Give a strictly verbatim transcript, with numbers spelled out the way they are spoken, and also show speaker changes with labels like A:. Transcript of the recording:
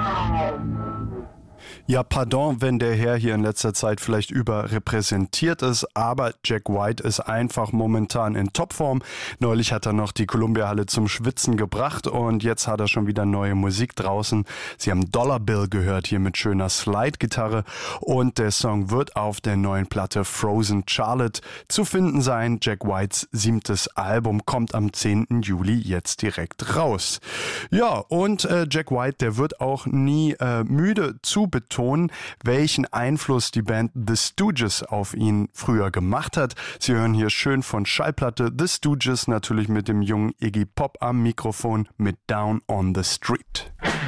A: Ja, pardon, wenn der Herr hier in letzter Zeit vielleicht überrepräsentiert ist, aber Jack White ist einfach momentan in Topform. Neulich hat er noch die Columbia-Halle zum Schwitzen gebracht und jetzt hat er schon wieder neue Musik draußen. Sie haben Dollar Bill gehört hier mit schöner Slide-Gitarre und der Song wird auf der neuen Platte Frozen Charlotte zu finden sein. Jack Whites siebtes Album kommt am zehnten Juli jetzt direkt raus. Ja, und äh, Jack White, der wird auch nie äh, müde zu betonen, welchen Einfluss die Band The Stooges auf ihn früher gemacht hat. Sie hören hier schön von Schallplatte The Stooges, natürlich mit dem jungen Iggy Pop am Mikrofon mit Down on the Street.